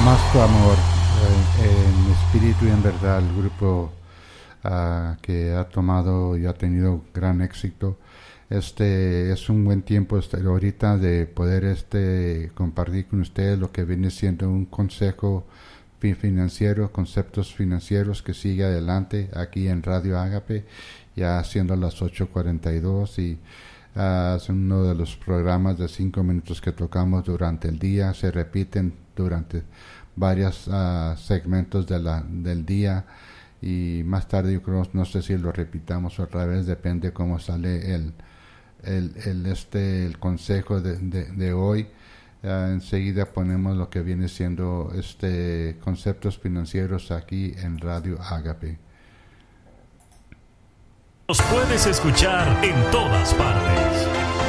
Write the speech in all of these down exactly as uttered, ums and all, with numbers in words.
Más tu amor, eh, en espíritu y en verdad, el grupo uh, que ha tomado y ha tenido gran éxito. Este es un buen tiempo este, ahorita de poder este compartir con ustedes lo que viene siendo un consejo financiero, conceptos financieros que sigue adelante aquí en Radio Ágape, ya siendo las ocho cuarenta y dos, y uh, es uno de los programas de cinco minutos que tocamos durante el día. Se repiten durante varios uh, segmentos de la, del día, y más tarde yo creo, no sé si lo repitamos otra vez, depende cómo sale el el, el este el consejo de, de, de hoy. Uh, enseguida ponemos lo que viene siendo este conceptos financieros aquí en Radio Ágape. Nos puedes escuchar en todas partes.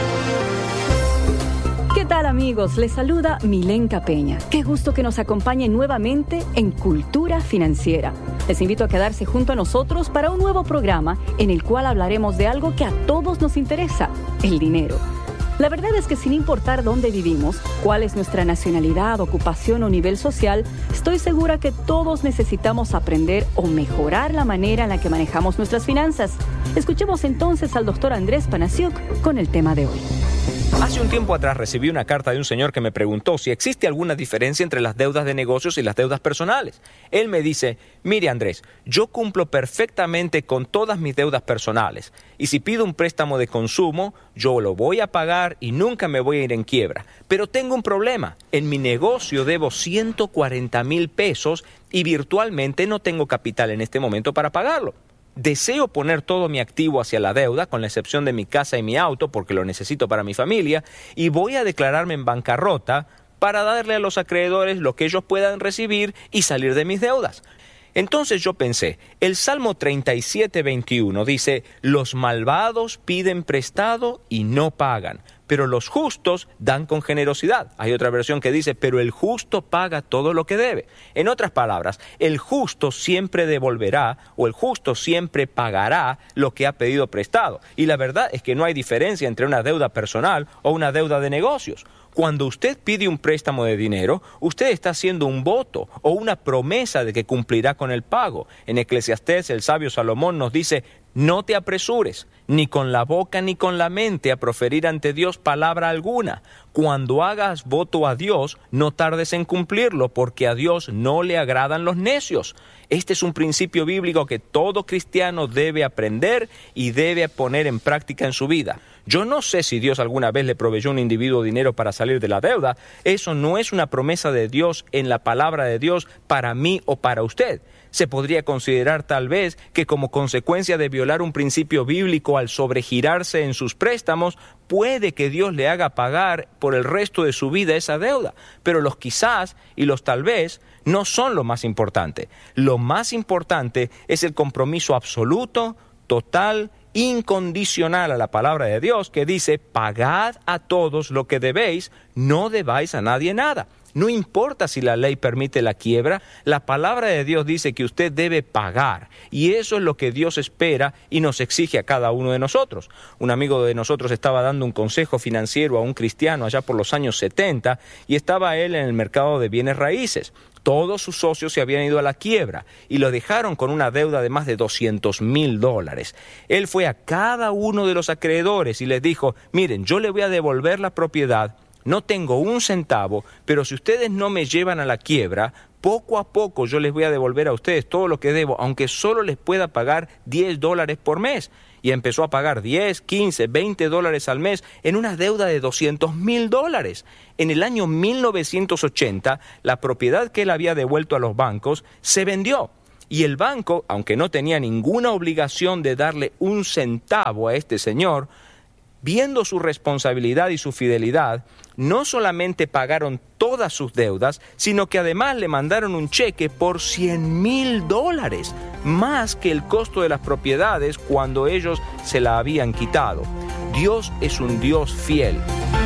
¿Qué tal, amigos? Les saluda Milenka Peña. Qué gusto que nos acompañen nuevamente en Cultura Financiera. Les invito a quedarse junto a nosotros para un nuevo programa en el cual hablaremos de algo que a todos nos interesa, el dinero. La verdad es que sin importar dónde vivimos, cuál es nuestra nacionalidad, ocupación o nivel social, estoy segura que todos necesitamos aprender o mejorar la manera en la que manejamos nuestras finanzas. Escuchemos entonces al doctor Andrés Panasiuk con el tema de hoy. Hace un tiempo atrás recibí una carta de un señor que me preguntó si existe alguna diferencia entre las deudas de negocios y las deudas personales. Él me dice: mire, Andrés, yo cumplo perfectamente con todas mis deudas personales, y si pido un préstamo de consumo, yo lo voy a pagar y nunca me voy a ir en quiebra. Pero tengo un problema. En mi negocio debo ciento cuarenta mil pesos y virtualmente no tengo capital en este momento para pagarlo. Deseo poner todo mi activo hacia la deuda, con la excepción de mi casa y mi auto, porque lo necesito para mi familia, y voy a declararme en bancarrota para darle a los acreedores lo que ellos puedan recibir y salir de mis deudas. Entonces yo pensé, el Salmo treinta y siete, veintiuno dice: los malvados piden prestado y no pagan, pero los justos dan con generosidad. Hay otra versión que dice: pero el justo paga todo lo que debe. En otras palabras, el justo siempre devolverá, o el justo siempre pagará lo que ha pedido prestado. Y la verdad es que no hay diferencia entre una deuda personal o una deuda de negocios. Cuando usted pide un préstamo de dinero, usted está haciendo un voto o una promesa de que cumplirá con el pago. En Eclesiastés, el sabio Salomón nos dice: no te apresures, ni con la boca ni con la mente, a proferir ante Dios palabra alguna. Cuando hagas voto a Dios, no tardes en cumplirlo, porque a Dios no le agradan los necios. Este es un principio bíblico que todo cristiano debe aprender y debe poner en práctica en su vida. Yo no sé si Dios alguna vez le proveyó a un individuo dinero para salir de la deuda. Eso no es una promesa de Dios en la palabra de Dios para mí o para usted. Se podría considerar tal vez que como consecuencia de violar un principio bíblico al sobregirarse en sus préstamos, puede que Dios le haga pagar por el resto de su vida esa deuda. Pero los quizás y los tal vez no son lo más importante. Lo más importante es el compromiso absoluto, total, incondicional a la palabra de Dios, que dice: pagad a todos lo que debéis, no debáis a nadie nada. No importa si la ley permite la quiebra, la palabra de Dios dice que usted debe pagar, y eso es lo que Dios espera y nos exige a cada uno de nosotros. Un amigo de nosotros estaba dando un consejo financiero a un cristiano allá por los años setenta, y estaba él en el mercado de bienes raíces. Todos sus socios se habían ido a la quiebra y lo dejaron con una deuda de más de doscientos mil dólares. Él fue a cada uno de los acreedores y les dijo: miren, yo le voy a devolver la propiedad, no tengo un centavo, pero si ustedes no me llevan a la quiebra, poco a poco yo les voy a devolver a ustedes todo lo que debo, aunque solo les pueda pagar diez dólares por mes. Y empezó a pagar diez, quince, veinte dólares al mes en una deuda de doscientos mil dólares. En el año mil novecientos ochenta, la propiedad que él había devuelto a los bancos se vendió. Y el banco, aunque no tenía ninguna obligación de darle un centavo a este señor, viendo su responsabilidad y su fidelidad, no solamente pagaron todas sus deudas, sino que además le mandaron un cheque por cien mil dólares, más que el costo de las propiedades cuando ellos se la habían quitado. Dios es un Dios fiel.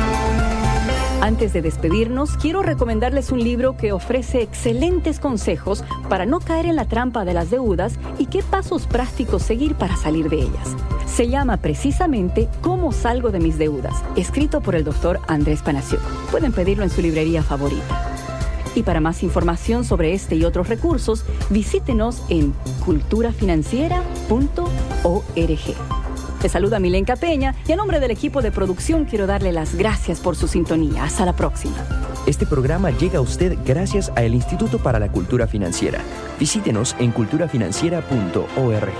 Antes de despedirnos, quiero recomendarles un libro que ofrece excelentes consejos para no caer en la trampa de las deudas y qué pasos prácticos seguir para salir de ellas. Se llama precisamente ¿Cómo salgo de mis deudas?, escrito por el doctor Andrés Panasiuk. Pueden pedirlo en su librería favorita. Y para más información sobre este y otros recursos, visítenos en cultura financiera punto org. Te saluda Milenka Peña y a nombre del equipo de producción quiero darle las gracias por su sintonía. Hasta la próxima. Este programa llega a usted gracias al Instituto para la Cultura Financiera. Visítenos en cultura financiera punto org.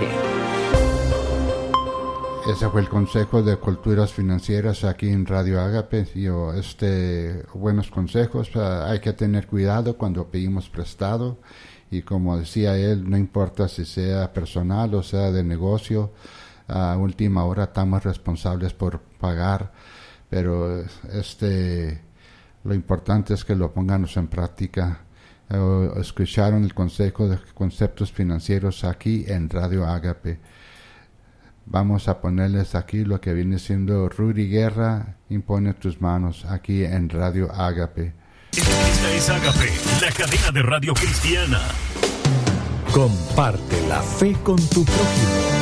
Ese fue el consejo de culturas financieras aquí en Radio Ágape. Yo, este, buenos consejos. Uh, hay que tener cuidado cuando pedimos prestado. Y como decía él, no importa si sea personal o sea de negocio, a uh, última hora estamos responsables por pagar. Pero este, lo importante es que lo pongamos en práctica. Uh, escucharon el consejo de conceptos financieros aquí en Radio Ágape. Vamos a ponerles aquí lo que viene siendo Rudy Guerra, Impone tus manos, aquí en Radio Ágape. Esta es Ágape, la cadena de radio cristiana. Comparte la fe con tu prójimo.